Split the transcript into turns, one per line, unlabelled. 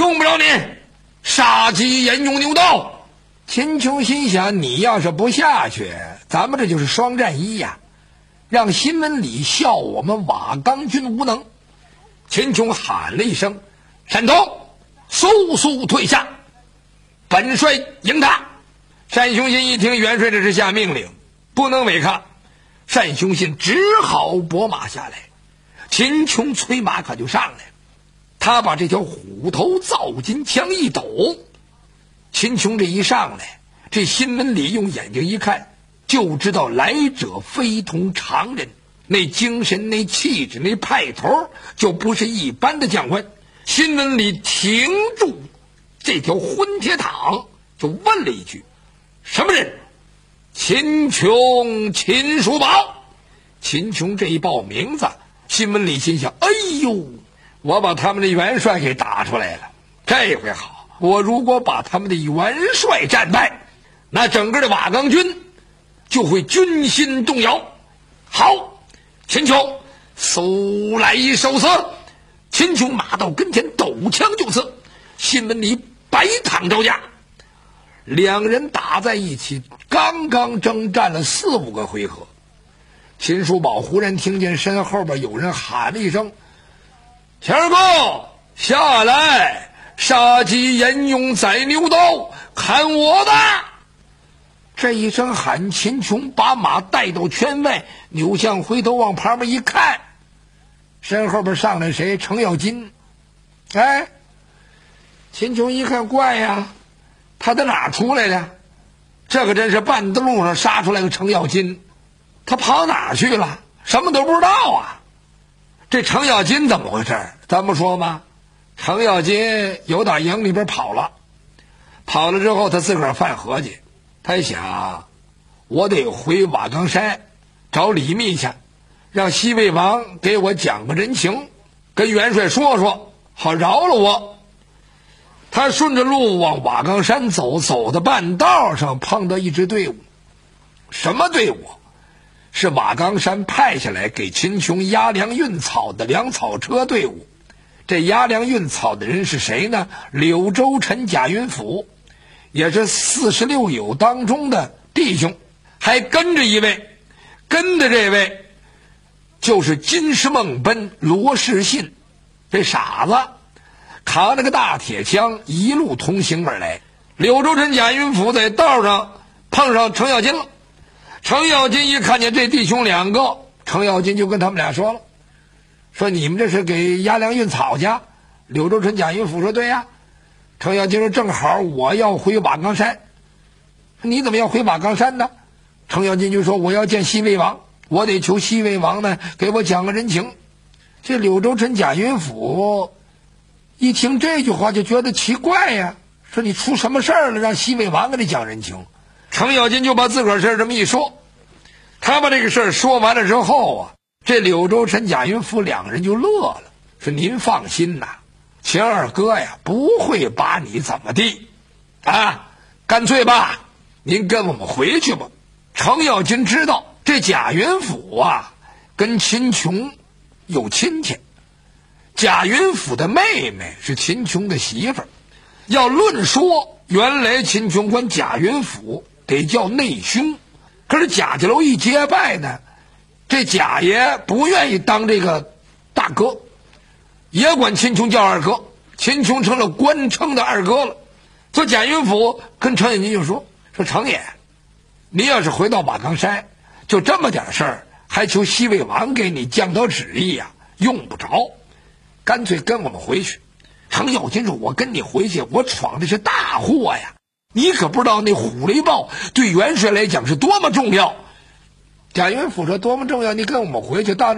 用不着你，杀鸡焉用牛刀。
秦琼心想，你要是不下去，咱们这就是双战一呀，让新闻里笑我们瓦岗军无能。
秦琼喊了一声：“山头，速速退下，本帅迎他。”单雄信一听元帅这是下命令，不能违抗，单雄信只好拨马下来。秦琼催马可就上来了，他把这条虎头造金枪一抖。秦琼这一上来，这新闻里用眼睛一看，就知道来者非同常人，那精神，那气质，那派头，就不是一般的将官。新闻里停住这条混铁躺，就问了一句：“什么人？”秦琼，秦叔宝。秦琼这一报名字，新闻里心想：哎呦，我把他们的元帅给打出来了，这回好。我如果把他们的元帅战败，那整个的瓦岗军就会军心动摇。好，秦琼，速来受死！秦琼马到跟前，抖枪就刺。新闻里白躺招架，两人打在一起，刚刚征战了4、5个回合。秦叔宝忽然听见身后边有人喊了一声：“钱儿哥，下来！杀鸡焉用宰牛刀，看我的！”这一声喊，秦琼把马带到圈外，扭向回头往旁边一看，身后边上来谁？程咬金。哎，秦琼一看怪呀，他在哪儿出来的？这可真是半路上杀出来个程咬金，他跑哪儿去了？什么都不知道啊！这程咬金怎么回事？咱不说吗？程咬金由打营里边跑了之后，他自个儿犯合计，他想，我得回瓦岗山找李密去，让西魏王给我讲个人情，跟元帅说说，好饶了我。他顺着路往瓦岗山走，走到半道上碰到一支队伍。什么队伍？是瓦岗山派下来给秦琼押粮运草的粮草车队伍。这押粮运草的人是谁呢？柳州陈贾云甫，也是46友当中的弟兄，还跟着一位，跟的这位就是金石孟奔罗士信，这傻子扛着个大铁枪一路同行而来。柳州陈贾云甫在道上碰上程咬金了，程咬金一看见这弟兄2个，程咬金就跟他们俩说了，说你们这是给押粮运草去？柳州陈贾云甫说对呀。程咬金说正好我要回瓦岗山。你怎么要回瓦岗山呢？程咬金就说我要见西魏王，我得求西魏王呢给我讲个人情。这柳州陈贾云甫一听这句话就觉得奇怪呀，说你出什么事儿了，让西魏王给你讲人情？程咬金就把自个儿事儿这么一说，他把这个事儿说完了之后啊，这柳州陈贾云甫2个人就乐了，说您放心呐，秦二哥呀不会把你怎么地啊，干脆吧，您跟我们回去吧。程咬金知道这贾云甫啊跟秦琼有亲戚，贾云甫的妹妹是秦琼的媳妇儿。要论说，原来秦琼管贾云甫得叫内兄，可是贾家楼一结拜呢，这贾爷不愿意当这个大哥，也管秦琼叫二哥，秦琼成了官称的二哥了。所以贾云甫跟程咬金就说程爷，你要是回到瓦岗山，就这么点事儿，还求西魏王给你降到旨意呀，用不着，干脆跟我们回去。程咬金说我跟你回去，我闯的是大祸呀，你可不知道那虎雷豹对元帅来讲是多么重要。贾云甫说多么重要，你跟我们回去到